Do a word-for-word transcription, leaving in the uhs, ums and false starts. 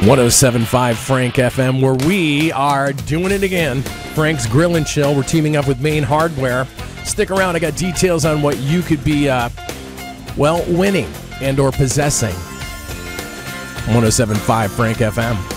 one oh seven point five Frank F M, where we are doing it again. Frank's Grill and Chill. We're teaming up with Main Hardware. Stick around. I got details on what you could be, uh, well, winning and or possessing. one oh seven point five Frank F M.